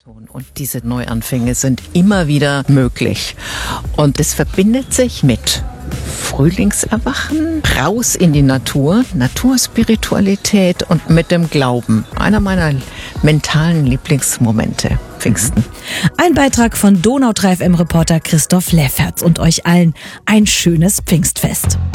Und diese Neuanfänge sind immer wieder möglich. Und es verbindet sich mit Frühlingserwachen, raus in die Natur, Naturspiritualität und mit dem Glauben. Einer meiner mentalen Lieblingsmomente, Pfingsten. Ein Beitrag von Donau 3 FM-Reporter Christoph Lefferts und euch allen ein schönes Pfingstfest.